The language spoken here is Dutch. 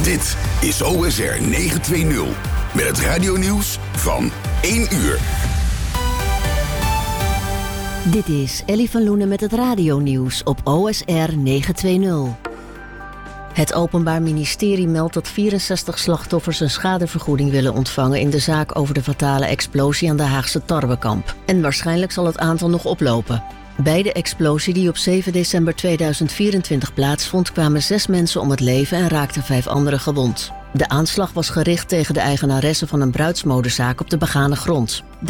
Dit is OSR 920 met het radionieuws van 1 uur. Dit is Ellie van Loenen met het radionieuws op OSR 920. Het Openbaar Ministerie meldt dat 64 slachtoffers een schadevergoeding willen ontvangen in de zaak over de fatale explosie aan de Haagse Tarwekamp. En waarschijnlijk zal het aantal nog oplopen. Bij de explosie die op 7 december 2024 plaatsvond, kwamen 6 mensen om het leven en raakten 5 anderen gewond. De aanslag was gericht tegen de eigenaresse van een bruidsmodezaak op de begane grond.